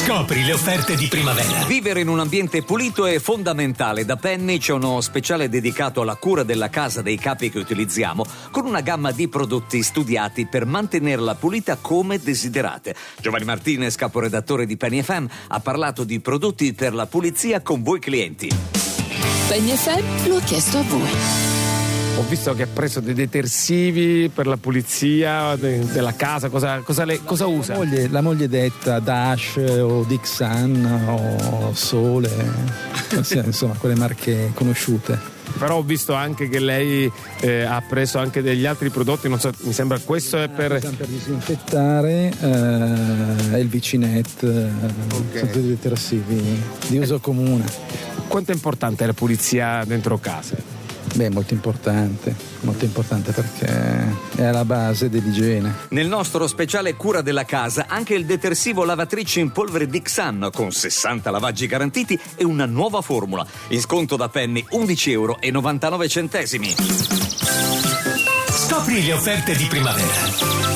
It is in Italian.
Scopri le offerte di primavera. Vivere in un ambiente pulito è fondamentale. Da Penny c'è uno speciale dedicato alla cura della casa dei capi che utilizziamo, con una gamma di prodotti studiati per mantenerla pulita come desiderate. Giovanni Martinez, caporedattore di Penny FM, ha parlato di prodotti per la pulizia con voi clienti. Penny FM lo ha chiesto a voi. Ho visto che ha preso dei detersivi per la pulizia della casa. Cosa usa? La moglie detta Dash o Dixan o Sole, insomma quelle marche conosciute. Però ho visto anche che lei ha preso anche degli altri prodotti, non so, mi sembra questo è per disinfettare, e il Vicinet, Okay. sono tutti detersivi di uso comune. Quanto è importante la pulizia dentro casa? Beh, molto importante perché è alla base dell'igiene. Nel nostro speciale cura della casa anche il detersivo lavatrice in polvere Dixan con 60 lavaggi garantiti e una nuova formula. In sconto da Penny €11,99. Scopri le offerte di primavera.